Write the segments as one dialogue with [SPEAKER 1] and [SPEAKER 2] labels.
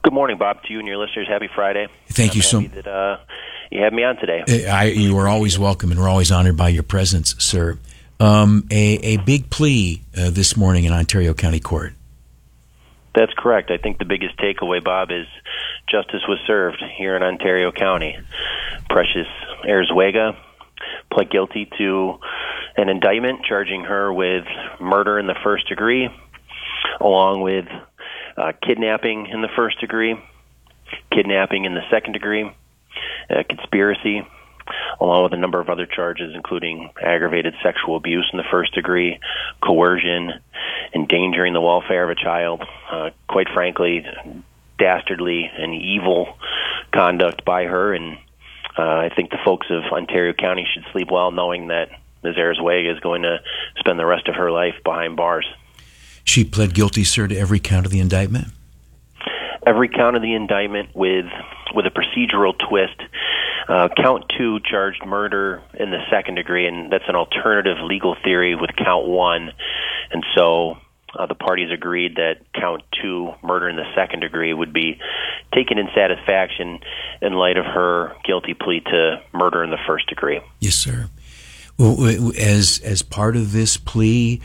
[SPEAKER 1] Good morning, Bob, to you and your listeners. Happy Friday.
[SPEAKER 2] Thank you so much.
[SPEAKER 1] That you have me on today.
[SPEAKER 2] You are always welcome, and we're always honored by your presence, sir. A big plea this morning in Ontario County Court.
[SPEAKER 1] That's correct. I think the biggest takeaway, Bob, is justice was served here in Ontario County. Precious Ayers-Wega pled guilty to an indictment charging her with murder in the first degree, along with kidnapping in the first degree, kidnapping in the second degree, conspiracy, along with a number of other charges, including aggravated sexual abuse in the first degree, coercion, endangering the welfare of a child, quite frankly, dastardly and evil conduct by her. And I think the folks of Ontario County should sleep well knowing that Ms. Ayers-Wega is going to spend the rest of her life behind bars.
[SPEAKER 2] She pled guilty, sir, to every count of the indictment?
[SPEAKER 1] Every count of the indictment with a procedural twist. Count 2 charged murder in the second degree, and that's an alternative legal theory with count 1. And so the parties agreed that count 2, murder in the second degree, would be taken in satisfaction in light of her guilty plea to murder in the first degree.
[SPEAKER 2] Yes, sir. Well, as part of this plea,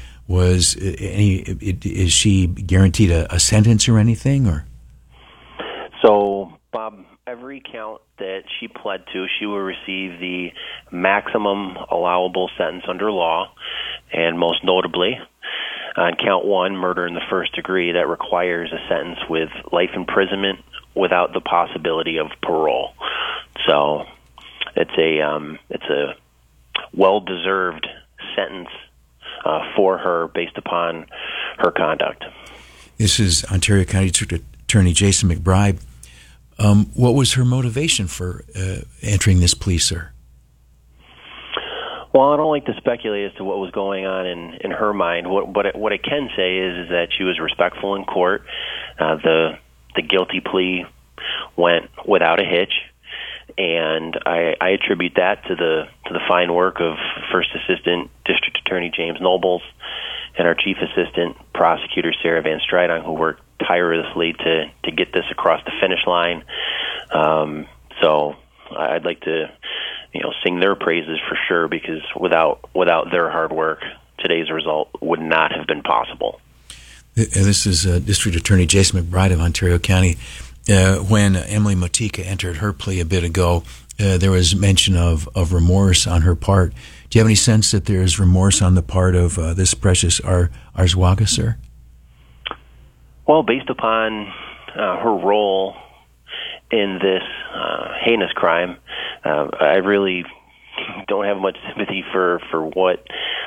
[SPEAKER 2] is she guaranteed a sentence or anything, or?
[SPEAKER 1] So, Bob, every count that she pled to, she will receive the maximum allowable sentence under law, and most notably, on count 1, murder in the first degree, that requires a sentence with life imprisonment without the possibility of parole. So, it's a well-deserved sentence for her based upon her conduct.
[SPEAKER 2] This is Ontario County District Attorney Jason McBride. What was her motivation for entering this plea, sir?
[SPEAKER 1] Well, I don't like to speculate as to what was going on in her mind. What I can say is that she was respectful in court. The guilty plea went without a hitch, and I attribute that to the fine work of First Assistant District Attorney James Nobles and our Chief Assistant Prosecutor Sarah Van Stridon, who worked tirelessly to get this across the finish line. So I'd like to sing their praises for sure, because without their hard work, today's result would not have been possible.
[SPEAKER 2] This is District Attorney Jason McBride of Ontario County. When Emily Motika entered her plea a bit ago, there was mention of remorse on her part. Do you have any sense that there is remorse on the part of this Precious Ayers-Wega, sir?
[SPEAKER 1] Well, based upon her role in this heinous crime, I really don't have much sympathy for what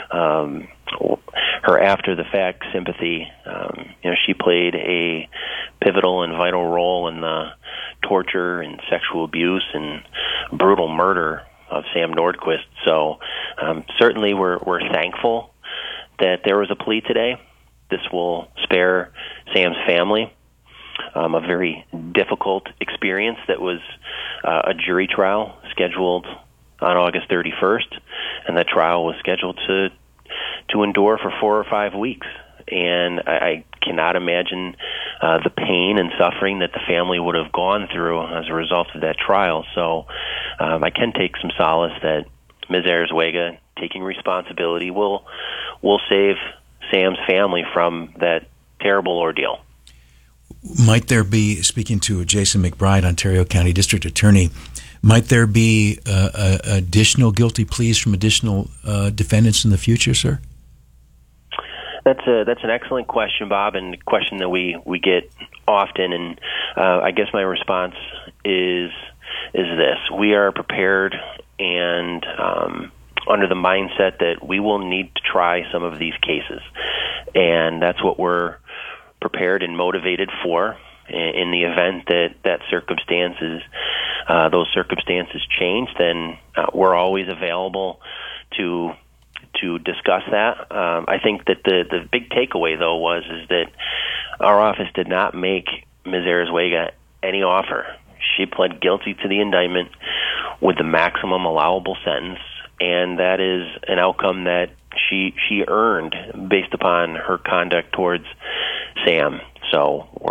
[SPEAKER 1] her after-the-fact sympathy. She played a pivotal and vital role in the torture and sexual abuse and brutal murder of Sam Nordquist. So certainly we're thankful that there was a plea today. This will spare Sam's family a very difficult experience that was a jury trial scheduled on August 31st, and that trial was scheduled to endure for 4 or 5 weeks. And I cannot imagine the pain and suffering that the family would have gone through as a result of that trial. So I can take some solace that Ms. Ayers-Wega, taking responsibility, will save Sam's family from that terrible ordeal.
[SPEAKER 2] Might there be, speaking to Jason McBride, Ontario County District Attorney, might there be additional guilty pleas from additional defendants in the future, sir?
[SPEAKER 1] That's an excellent question, Bob, and a question that we get often. And I guess my response is this: we are prepared and under the mindset that we will need to try some of these cases, and that's what we're prepared and motivated for. In the event that those circumstances change, then we're always available to discuss that. I think that the big takeaway, though, is that our office did not make Ms. Ayers-Wega any offer. She pled guilty to the indictment with the maximum allowable sentence, and that is an outcome that she earned based upon her conduct towards Sam. So